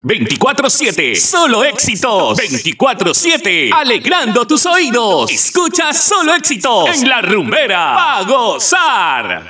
24/7, solo éxitos. 24/7, alegrando tus oídos. Escucha solo éxitos en La Rumbera. ¡A gozar!